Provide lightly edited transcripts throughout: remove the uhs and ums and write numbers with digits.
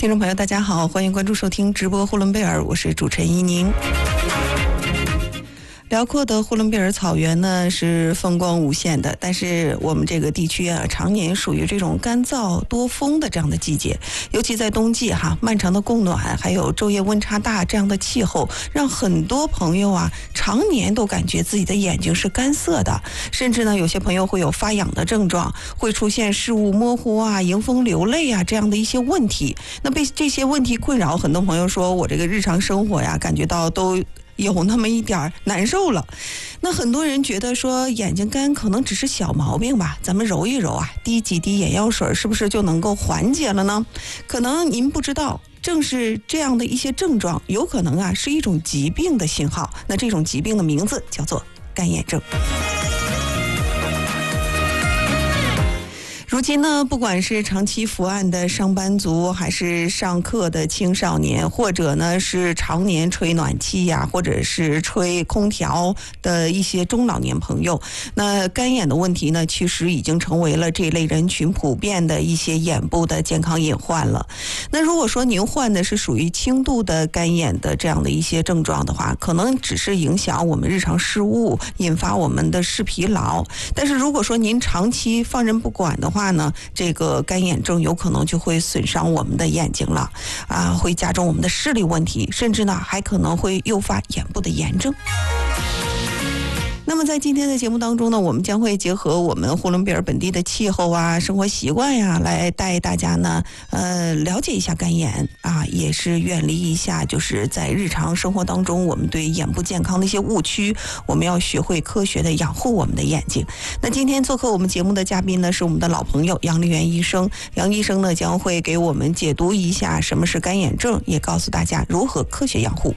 听众朋友大家好，欢迎关注收听直播呼伦贝尔，我是主持人依宁。辽阔的呼伦贝尔草原呢是风光无限的，但是我们这个地区啊，常年属于这种干燥多风的这样的季节，尤其在冬季漫长的供暖，还有昼夜温差大这样的气候，让很多朋友啊常年都感觉自己的眼睛是干涩的，甚至呢有些朋友会有发痒的症状，会出现视物模糊啊、迎风流泪啊这样的一些问题。那被这些问题困扰，很多朋友说我这个日常生活呀，感觉到都有那么一点难受了。那很多人觉得说眼睛干可能只是小毛病吧，咱们揉一揉啊，滴几滴眼药水是不是就能够缓解了呢？可能您不知道，正是这样的一些症状有可能啊是一种疾病的信号。那这种疾病的名字叫做干眼症。如今呢，不管是长期伏案的上班族，还是上课的青少年，或者呢是常年吹暖气呀，或者是吹空调的一些中老年朋友，那干眼的问题呢，其实已经成为了这类人群普遍的一些眼部的健康隐患了。那如果说您患的是属于轻度的干眼的这样的一些症状的话，可能只是影响我们日常事务，引发我们的视疲劳。但是如果说您长期放任不管的话呢，这个干眼症有可能就会损伤我们的眼睛了会加重我们的视力问题，甚至呢还可能会诱发眼部的炎症。那么在今天的节目当中呢，我们将会结合我们呼伦贝尔本地的气候啊、生活习惯呀，来带大家呢了解一下干眼也是远离一下就是在日常生活当中我们对眼部健康的一些误区，我们要学会科学的养护我们的眼睛。那今天做客我们节目的嘉宾呢是我们的老朋友杨丽媛医生，杨医生呢将会给我们解读一下什么是干眼症，也告诉大家如何科学养护。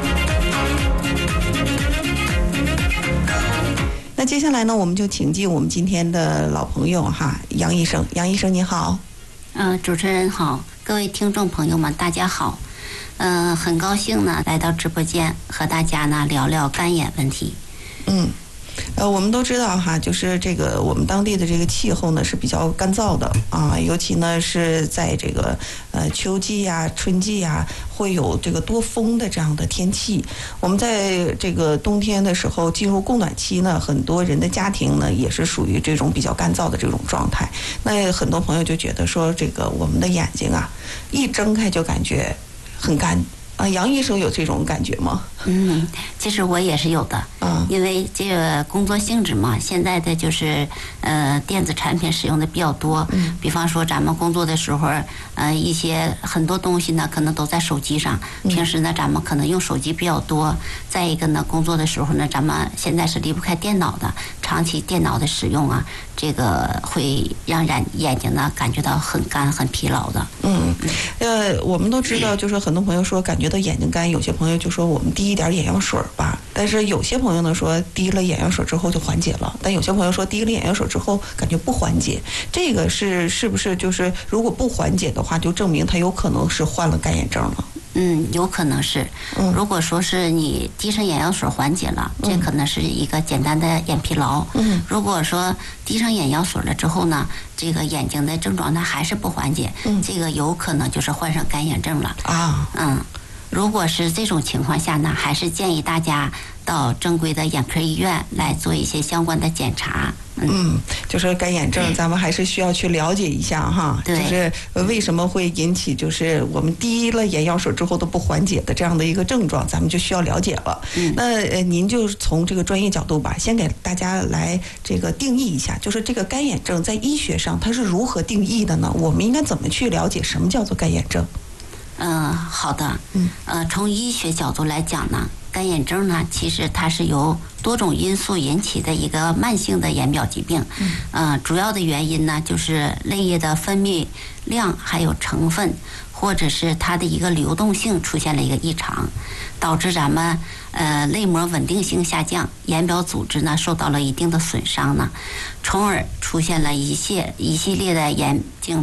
那接下来呢，我们就请进我们今天的老朋友杨医生。杨医生你好。 主持人好，各位听众朋友们大家好。很高兴呢来到直播间和大家呢聊聊干眼问题。 我们都知道就是这个我们当地的这个气候呢是比较干燥的尤其呢是在这个秋季呀、春季呀会有这个多风的这样的天气。我们在这个冬天的时候进入供暖期呢，很多人的家庭呢也是属于这种比较干燥的这种状态。那很多朋友就觉得说这个我们的眼睛一睁开就感觉很干杨医生有这种感觉吗？ 其实我也是有的。因为这个工作性质嘛，现在的就是电子产品使用的比较多。比方说咱们工作的时候，一些很多东西呢可能都在手机上。平时呢咱们可能用手机比较多。再一个呢，工作的时候呢，咱们现在是离不开电脑的，长期电脑的使用这个会让眼睛呢感觉到很干、很疲劳的。 我们都知道，就是很多朋友说感觉到眼睛干，有些朋友就说我们滴一点眼药水吧。但是有些朋友呢说滴了眼药水之后就缓解了，但有些朋友说滴了眼药水之后感觉不缓解。这个是不是就是如果不缓解的话，就证明他有可能是患了干眼症了？ 有可能是。如果说是你滴上眼药水缓解了，这可能是一个简单的眼疲劳。如果说滴上眼药水了之后呢，这个眼睛的症状呢还是不缓解，这个有可能就是患上干眼症了。如果是这种情况下呢，还是建议大家到正规的眼科医院来做一些相关的检查。 就是干眼症咱们还是需要去了解一下就是为什么会引起就是我们滴了眼药水之后都不缓解的这样的一个症状，咱们就需要了解了。那您就从这个专业角度吧，先给大家来这个定义一下，就是这个干眼症在医学上它是如何定义的呢？我们应该怎么去了解什么叫做干眼症？ 好的。从医学角度来讲呢，干眼症呢其实它是由多种因素引起的一个慢性的眼表疾病。主要的原因呢就是泪液的分泌量还有成分，或者是它的一个流动性出现了一个异常，导致咱们泪膜稳定性下降，眼表组织呢受到了一定的损伤呢，从而出现了一系列的眼睛